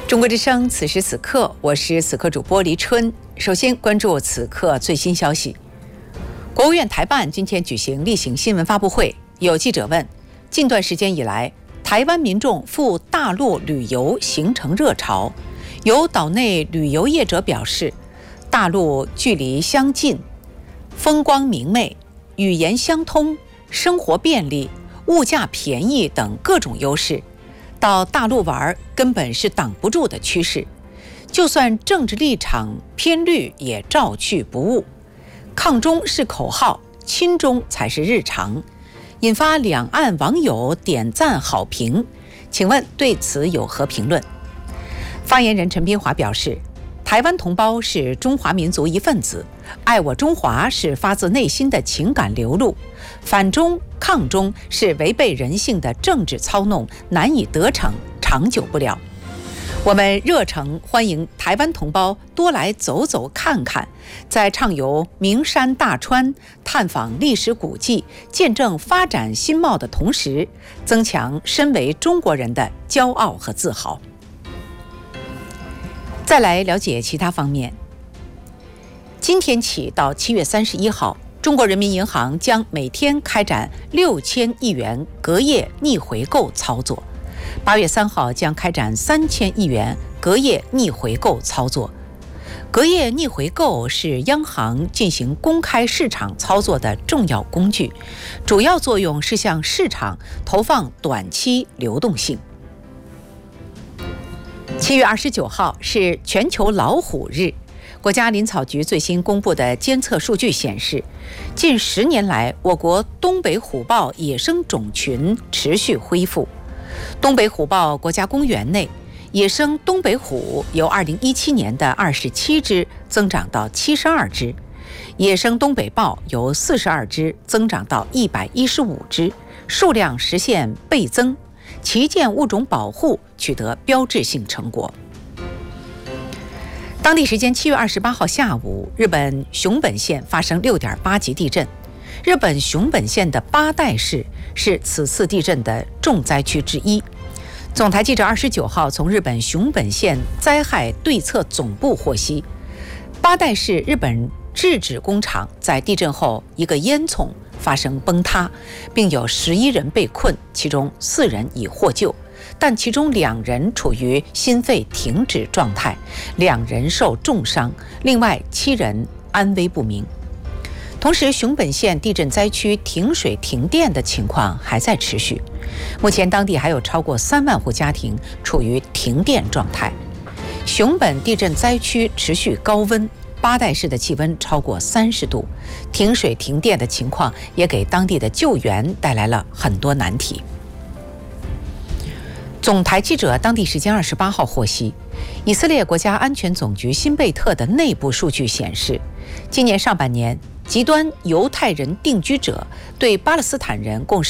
中国之声，此时此刻，我是此刻主播黎春。首先关注此刻最新消息。国务院台办今天举行例行新闻发布会，有记者问：近段时间以来，台湾民众赴大陆旅游形成热潮，有岛内旅游业者表示，大陆距离相近，风光明媚，语言相通，生活便利，物价便宜等各种优势。到大陆玩根本是挡不住的趋势，就算政治立场偏绿也照去不误。抗中是口号，亲中才是日常，引发两岸网友点赞好评。请问对此有何评论？发言人陈斌华表示，台湾同胞是中华民族一份子，爱我中华是发自内心的情感流露，反中抗中是违背人性的政治操弄，难以得逞，长久不了。我们热诚欢迎台湾同胞多来走走看看，在畅游名山大川，探访历史古迹，见证发展新貌的同时，增强身为中国人的骄傲和自豪。再来了解其他方面。今天起到7月31号，中国人民银行将每天开展6000亿元隔夜逆回购操作，8月3号将开展3000亿元隔夜逆回购操作。隔夜逆回购是央行进行公开市场操作的重要工具，主要作用是向市场投放短期流动性。7月29号是全球老虎日。国家林草局最新公布的监测数据显示，近10年来，我国东北虎豹野生种群持续恢复。东北虎豹国家公园内，野生东北虎由2017年的27只增长到72只，野生东北豹由42只增长到115只，数量实现倍增，旗舰物种保护取得标志性成果。当地时间7月28号下午，日本熊本县发生6.8级地震。日本熊本县的八代市是此次地震的重灾区之一。总台记者29号从日本熊本县灾害对策总部获悉，八代市日本制纸工厂在地震后一个烟囱发生崩塌，并有11人被困，其中4人已获救，但其中2人处于心肺停止状态，2人受重伤，另外7人安危不明。同时，熊本县地震灾区停水停电的情况还在持续，目前当地还有超过3万户家庭处于停电状态。熊本地震灾区持续高温，八代市的气温超过30度，停水停电的情况也给当地的救援带来了很多难题。总台记者当地时间28号获悉，以色列国家安全总局辛贝特的内部数据显示，今年上半年极端犹太人定居者对巴勒斯坦人共